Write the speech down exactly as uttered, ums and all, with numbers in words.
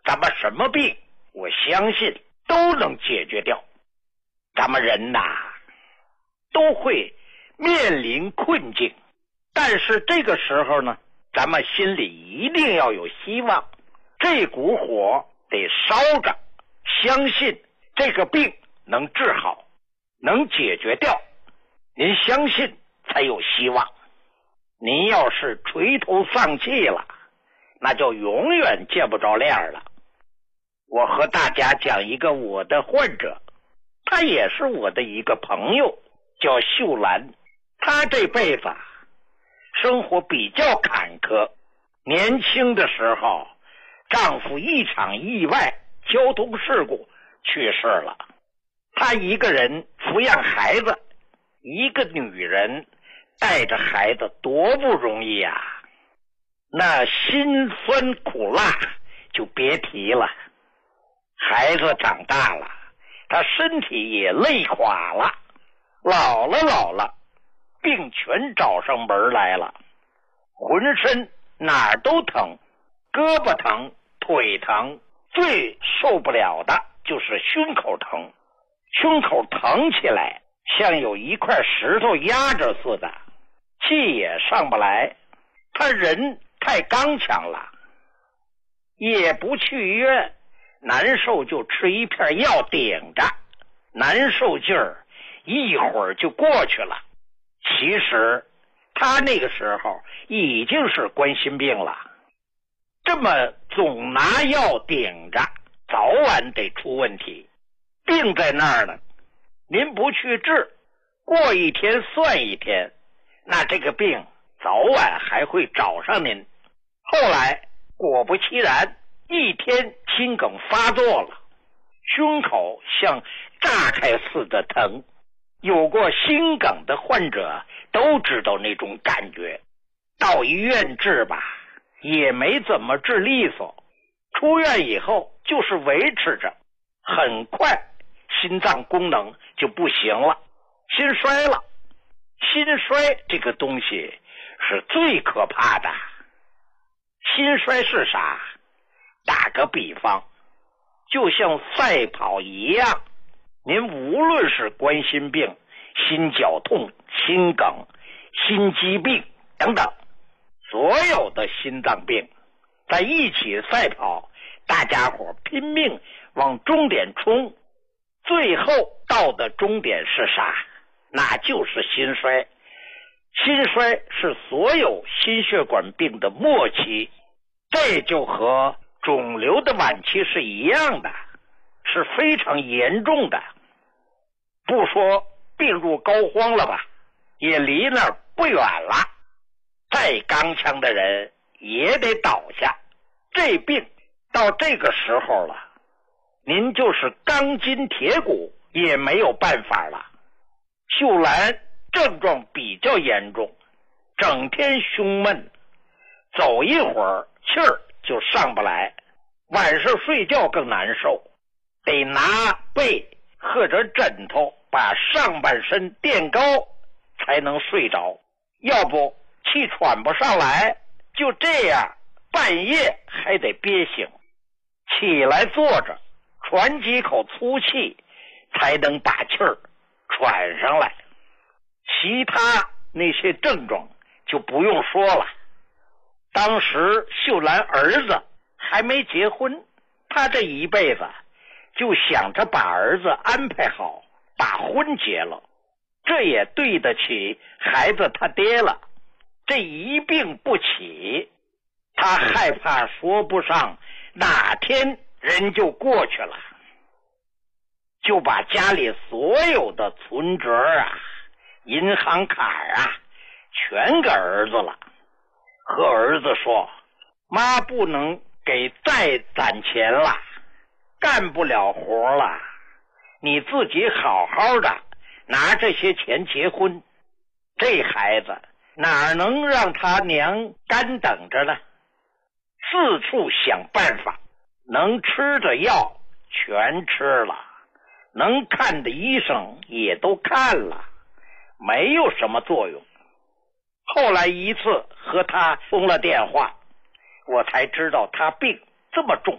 咱们什么病，我相信都能解决掉。咱们人呐，都会面临困境，但是这个时候呢，咱们心里一定要有希望，这股火得烧着，相信这个病能治好，能解决掉。您相信才有希望。您要是垂头丧气了，那就永远见不着亮了。我和大家讲一个我的患者，他也是我的一个朋友，叫秀兰。她这辈子生活比较坎坷，年轻的时候丈夫一场意外交通事故去世了，她一个人抚养孩子，一个女人带着孩子多不容易啊，那辛酸苦辣就别提了。孩子长大了，他身体也累垮了，老了老了，病全找上门来了，浑身哪儿都疼，胳膊疼，腿疼，最受不了的就是胸口疼。胸口疼起来像有一块石头压着似的，气也上不来，他人太刚强了，也不去医院，难受就吃一片药顶着，难受劲儿一会儿就过去了。其实他那个时候已经是冠心病了，这么总拿药顶着，早晚得出问题。病在那儿呢，您不去治，过一天算一天，那这个病早晚还会找上您。后来果不其然，一天心梗发作了，胸口像炸开似的疼。有过心梗的患者都知道那种感觉。到医院治吧，也没怎么治利索，出院以后就是维持着，很快心脏功能就不行了，心衰了。心衰这个东西是最可怕的。心衰是啥？打个比方，就像赛跑一样，您无论是冠心病、心绞痛、心梗、心肌病等等，所有的心脏病在一起赛跑，大家伙拼命往终点冲，最后到的终点是啥？那就是心衰。心衰是所有心血管病的末期，这就和肿瘤的晚期是一样的，是非常严重的。不说病入膏肓了吧，也离那儿不远了，再刚强的人也得倒下。这病到这个时候了，您就是钢筋铁骨也没有办法了。秀兰症状比较严重，整天胸闷，走一会儿气儿就上不来，晚上睡觉更难受，得拿被或者枕头把上半身垫高才能睡着，要不气喘不上来，就这样半夜还得憋醒，起来坐着喘几口粗气才能把气儿喘上来。其他那些症状就不用说了。当时秀兰儿子还没结婚，他这一辈子就想着把儿子安排好，把婚结了，这也对得起孩子他爹了。这一病不起，他害怕说不上哪天人就过去了，就把家里所有的存折啊、银行卡啊全给儿子了，和儿子说，妈不能给再攒钱了，干不了活了，你自己好好的拿这些钱结婚。这孩子哪能让他娘干等着呢？四处想办法，能吃的药全吃了，能看的医生也都看了，没有什么作用。后来一次和他通了电话，我才知道他病这么重，